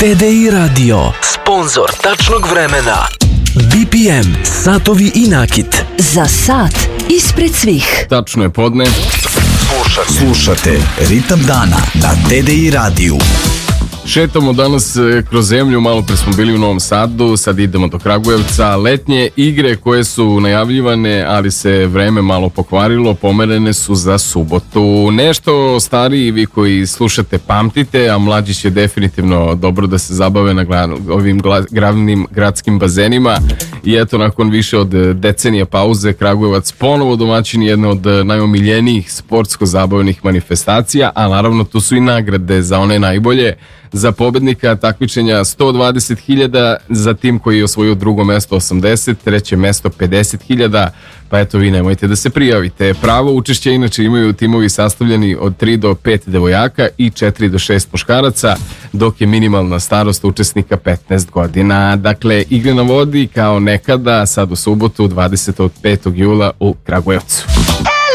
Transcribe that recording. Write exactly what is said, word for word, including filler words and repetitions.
T D I Radio, sponzor tačnog vremena. B P M, satovi i nakit. Za sat ispred svih. Tačno je podne. Slušate, Slušate Ritam dana na T D I radiju. Šetamo danas kroz zemlju, malo pre smo bili u Novom Sadu, sad idemo do Kragujevca. Letnje igre koje su najavljivane, ali se vreme malo pokvarilo, pomerene su za subotu. Nešto stariji vi koji slušate pamtite, a mlađi će definitivno dobro da se zabave na ovim glavnim gradskim bazenima. I eto, nakon više od decenija pauze, Kragujevac ponovo domaćin jedne od najomiljenijih sportsko-zabavnih manifestacija, a naravno tu su i nagrade za one najbolje. Za pobednika takmičenja sto dvadeset hiljada, za tim koji je osvojio drugo mesto osamdeset, treće mesto pedeset hiljada, pa eto vi nemojte da se prijavite. Pravo učešće inače imaju timovi sastavljeni od tri do pet devojaka i četiri do šest muškaraca, dok je minimalna starost učesnika petnaest godina. Dakle, igre na vodi kao nekada, sad u subotu dvadesetog petog jula u Kragujevcu.